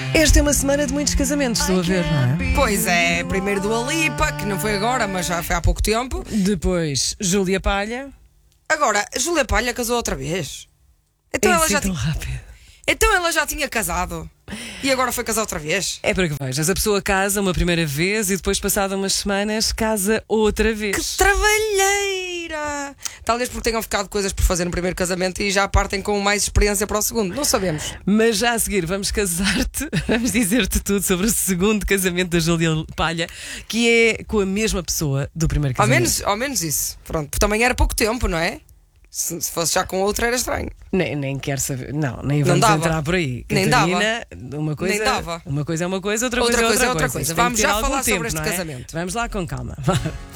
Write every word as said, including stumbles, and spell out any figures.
Esta é uma semana de muitos casamentos, estou a ver, não é? Pois é, primeiro do Alipa, que não foi agora, mas já foi há pouco tempo. Depois, Júlia Palha. Agora, Júlia Palha casou outra vez. Então É ela assim já tão tinha... rápido. Então ela já tinha casado e agora foi casar outra vez. É para que vejas, a pessoa casa uma primeira vez e depois, passado umas semanas, casa outra vez. Que trabalheira! Talvez porque tenham ficado coisas por fazer no primeiro casamento e já partem com mais experiência para o segundo. Não sabemos. Mas já a seguir vamos casar-te, vamos dizer-te tudo sobre o segundo casamento da Júlia Palha, que é com a mesma pessoa do primeiro Ao casamento. menos, ao menos isso. Pronto, porque também era pouco tempo, não é? Se, se fosse já com outra era estranho. Nem, nem quero saber, não, nem Não vamos dava. entrar por aí. Nem Catarina, uma coisa, Nem dava. Uma coisa é uma coisa, outra, Outra coisa é coisa outra é outra coisa. coisa. Isto tem Vamos que ter já algum falar tempo, sobre este não é? casamento. Vamos lá com calma.